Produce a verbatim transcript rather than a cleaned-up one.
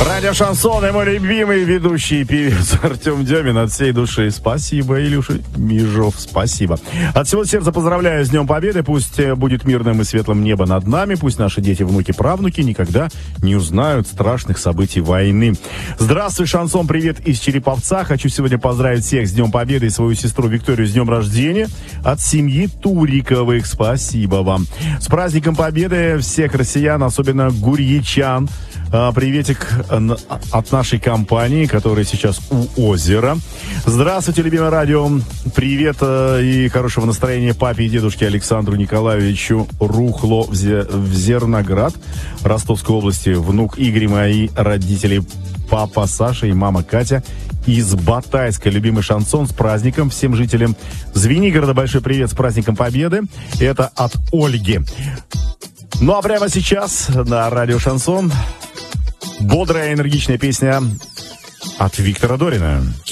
Радио Шансон и мой любимый ведущий певец Артем Демин. От всей души спасибо, Илюша Межов, спасибо. От всего сердца поздравляю с Днем Победы. Пусть будет мирным и светлым небо над нами. Пусть наши дети, внуки, правнуки никогда не узнают страшных событий войны. Здравствуй, Шансон, привет из Череповца. Хочу сегодня поздравить всех с Днем Победы и свою сестру Викторию с днем рождения. От семьи Туриковых. Спасибо вам. С праздником Победы всех россиян, особенно гурьячан. Приветик от нашей компании, которая сейчас у озера. Здравствуйте, любимое радио. Привет и хорошего настроения папе и дедушке Александру Николаевичу Рухло в Зерноград, Ростовской области. Внук Игорь, мои родители, папа Саша и мама Катя из Батайска. Любимый шансон с праздником всем жителям Звенигорода. Большой привет с праздником Победы. Это от Ольги. Ну а прямо сейчас на радио Шансон бодрая, энергичная песня от Виктора Дорина.